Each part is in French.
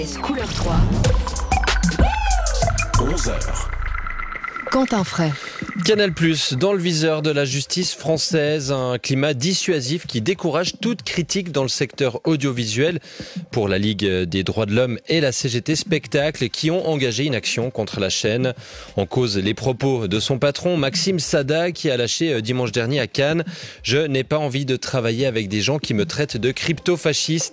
Couleur 3. 11h. Quentin Fray. Canal+, dans le viseur de la justice française, un climat dissuasif qui décourage toute critique dans le secteur audiovisuel pour la Ligue des droits de l'homme et la CGT Spectacle qui ont engagé une action contre la chaîne. En cause, les propos de son patron Maxime Sada qui a lâché dimanche dernier à Cannes « Je n'ai pas envie de travailler avec des gens qui me traitent de crypto-fasciste ».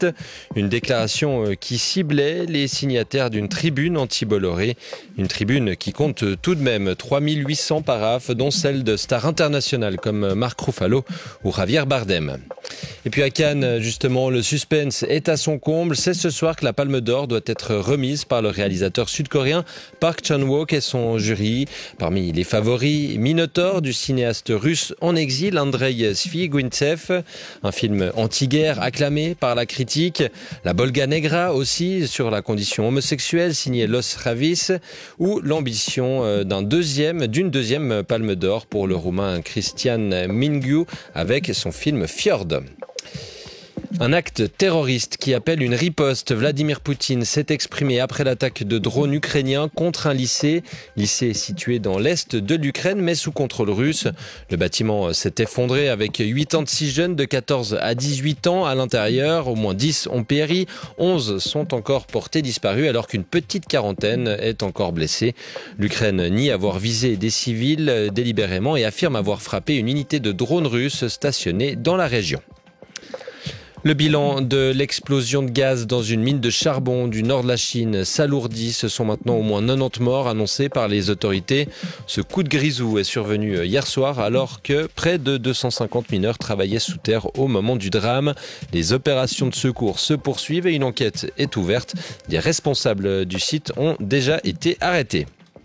Une déclaration qui ciblait les signataires d'une tribune anti-Bolloré. Une tribune qui compte tout de même 3800 paraphes, dont celle de stars internationales comme Marc Ruffalo ou Javier Bardem. Et puis à Cannes, justement, le suspense est à son comble. C'est ce soir que la Palme d'Or doit être remise par le réalisateur sud-coréen Park Chan-wook et son jury. Parmi les favoris, Minotaur du cinéaste russe en exil, Andrei Svyguintsev, un film anti-guerre acclamé par la critique. La Volga Negra aussi, sur la condition homosexuelle, signé Los Ravis, ou l'ambition d'une deuxième Palme d'Or pour le Roumain Cristian Mingiu avec son film Fjord. Un acte terroriste qui appelle une riposte. Vladimir Poutine s'est exprimé après l'attaque de drones ukrainiens contre un lycée situé dans l'est de l'Ukraine mais sous contrôle russe. Le bâtiment s'est effondré avec 86 jeunes de 14 à 18 ans à l'intérieur. Au moins 10 ont péri, 11 sont encore portés disparus alors qu'une petite quarantaine est encore blessée. L'Ukraine nie avoir visé des civils délibérément et affirme avoir frappé une unité de drones russes stationnée dans la région. Le bilan de l'explosion de gaz dans une mine de charbon du nord de la Chine s'alourdit. Ce sont maintenant au moins 90 morts annoncés par les autorités. Ce coup de grisou est survenu hier soir alors que près de 250 mineurs travaillaient sous terre au moment du drame. Les opérations de secours se poursuivent et une enquête est ouverte. Des responsables du site ont déjà été arrêtés.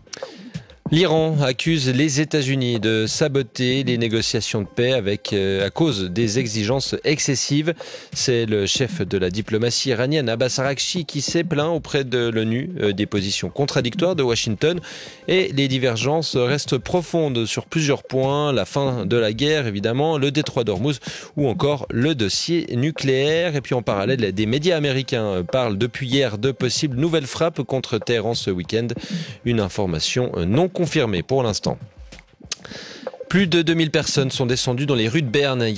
L'Iran accuse les États-Unis de saboter les négociations de paix à cause des exigences excessives. C'est le chef de la diplomatie iranienne, Abbas Araghchi, qui s'est plaint auprès de l'ONU des positions contradictoires de Washington. Et les divergences restent profondes sur plusieurs points. La fin de la guerre, évidemment, le détroit d'Ormuz ou encore le dossier nucléaire. Et puis en parallèle, des médias américains parlent depuis hier de possibles nouvelles frappes contre Téhéran ce week-end. Une information non confirmée pour l'instant. Plus de 2000 personnes sont descendues dans les rues de Berne